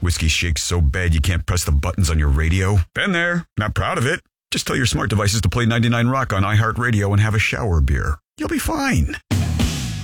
whiskey shakes so bad you can't press the buttons on your radio? Been there. Not proud of it. Just tell your smart devices to play 99 Rock on iHeartRadio and have a shower beer. You'll be fine.